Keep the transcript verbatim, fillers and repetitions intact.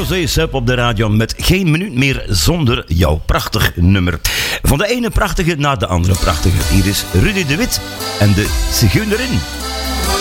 José Sepp op de radio met geen minuut meer zonder jouw prachtig nummer. Van de ene prachtige naar de andere prachtige. Hier is Rudy de Wit en de Zigeunerin.